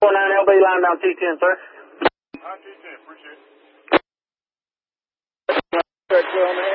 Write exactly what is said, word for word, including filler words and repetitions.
nine L B line down T ten, sir. T ten, appreciate it. Check on the